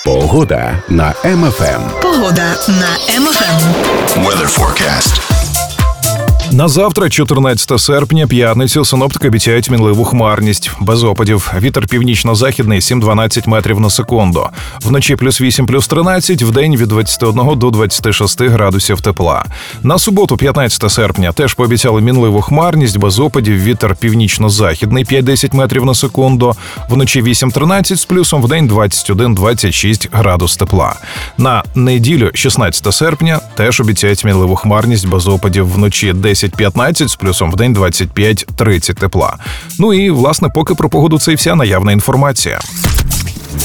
Погода на МФМ. Погода на МФМ. Weather forecast. На завтра, 14 серпня, п'ятницю, синоптики обіцяють мінливу хмарність. Без опадів. Вітер північно-західний 7-12 метрів на секунду. Вночі плюс 8, плюс 13, вдень від 21 до 26 градусів тепла. На суботу, 15 серпня, теж пообіцяли мінливу хмарність, без опадів, вітер північно-західний 5-10 метрів на секунду. Вночі 8-13 з плюсом, вдень 21-26 градус тепла. На неділю, 16 серпня, теж обіцяють мінливу хмарність, без опадів, вночі 10-15 з плюсом, вдень 25-30 тепла. Ну і, власне, поки про погоду це і вся наявна інформація.